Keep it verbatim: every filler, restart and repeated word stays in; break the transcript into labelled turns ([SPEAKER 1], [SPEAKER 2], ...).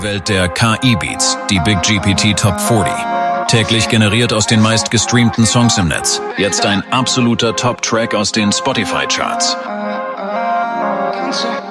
[SPEAKER 1] Welt der K I-Beats, die Big G P T Top vierzig. Täglich generiert aus den meist gestreamten Songs im Netz. Jetzt ein absoluter Top-Track aus den Spotify-Charts.